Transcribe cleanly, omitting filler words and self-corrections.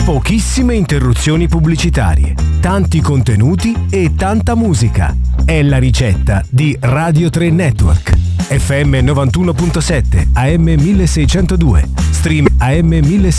Pochissime interruzioni pubblicitarie, tanti contenuti e tanta musica. È la ricetta di Radio 3 Network. FM 91.7, AM 1602, stream AM 1600.